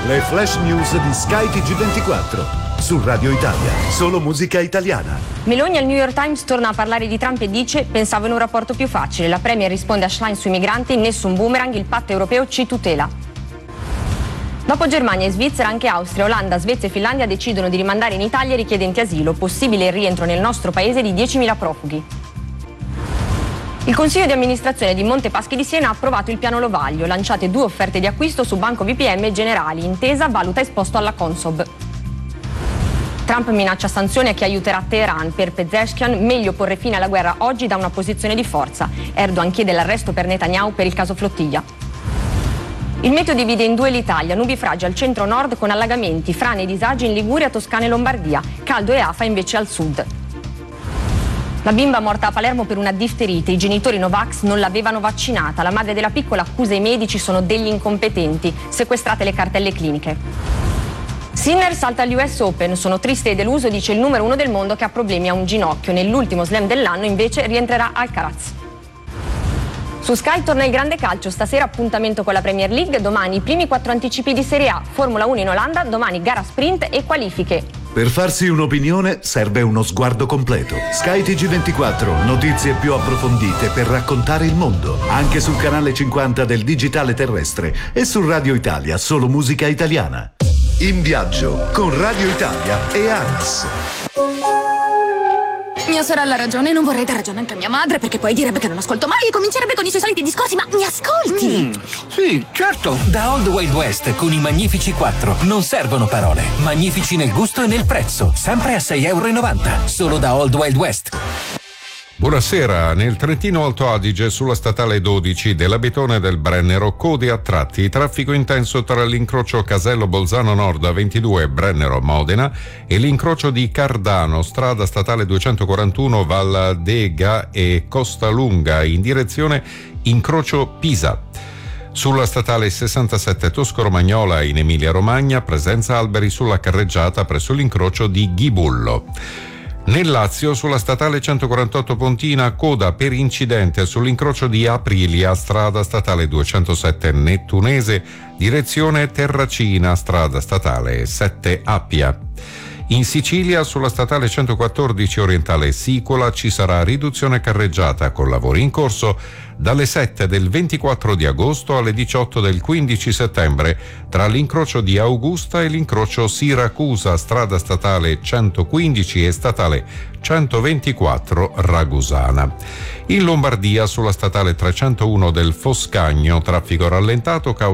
Le flash news di Sky TG24. Su Radio Italia, solo musica italiana. Meloni al New York Times torna a parlare di Trump e dice: pensavo in un rapporto più facile. La Premier risponde a Schlein sui migranti: nessun boomerang, il patto europeo ci tutela. Dopo Germania e Svizzera, anche Austria, Olanda, Svezia e Finlandia decidono di rimandare in Italia i richiedenti asilo. Possibile il rientro nel nostro paese di 10.000 profughi. Il Consiglio di amministrazione di Monte Paschi di Siena ha approvato il piano Lovaglio. Lanciate 2 offerte di acquisto su Banco BPM e Generali. Intesa valuta esposto alla Consob. Trump minaccia sanzioni a chi aiuterà Teheran. Per Pezeshkian, meglio porre fine alla guerra oggi da una posizione di forza. Erdogan chiede l'arresto per Netanyahu per il caso Flottiglia. Il meteo divide in 2 l'Italia, nubi fragi al centro-nord con allagamenti, frane e disagi in Liguria, Toscana e Lombardia, caldo e afa invece al sud. La bimba morta a Palermo per una difterite, i genitori Novax non l'avevano vaccinata, la madre della piccola accusa i medici sono degli incompetenti, sequestrate le cartelle cliniche. Sinner salta agli US Open, sono triste e deluso, dice il numero 1 del mondo che ha problemi a un ginocchio, nell'ultimo slam dell'anno invece rientrerà Alcaraz. Su Sky torna il grande calcio, stasera appuntamento con la Premier League, domani i primi 4 anticipi di Serie A, Formula 1 in Olanda, domani gara sprint e qualifiche. Per farsi un'opinione serve uno sguardo completo. Sky TG24, notizie più approfondite per raccontare il mondo, anche sul canale 50 del digitale terrestre e su Radio Italia, solo musica italiana. In viaggio con Radio Italia e ANAS. Mia sorella ha ragione, non vorrei dar ragione anche a mia madre, perché poi direbbe che non ascolto mai e comincerebbe con i suoi soliti discorsi, ma mi ascolti? Sì, certo. Da Old Wild West con i Magnifici 4 non servono parole. Magnifici nel gusto e nel prezzo, sempre a €6,90. Solo da Old Wild West. Buonasera, nel Trentino Alto Adige sulla statale 12 dell'Abetone del Brennero, code a tratti, traffico intenso tra l'incrocio Casello Bolzano Nord 22 Brennero Modena e l'incrocio di Cardano, strada statale 241 Valladega e Costalunga in direzione incrocio Pisa. Sulla statale 67 Tosco-Romagnola in Emilia-Romagna, presenza alberi sulla carreggiata presso l'incrocio di Ghibullo. Nel Lazio, sulla statale 148 Pontina, coda per incidente sull'incrocio di Aprilia, strada statale 207 Nettunese, direzione Terracina, strada statale 7 Appia. In Sicilia, sulla statale 114 orientale Sicola, ci sarà riduzione carreggiata con lavori in corso dalle 7 del 24 di agosto alle 18 del 15 settembre tra l'incrocio di Augusta e l'incrocio Siracusa, strada statale 115 e statale 124 Ragusana. In Lombardia, sulla statale 301 del Foscagno, traffico rallentato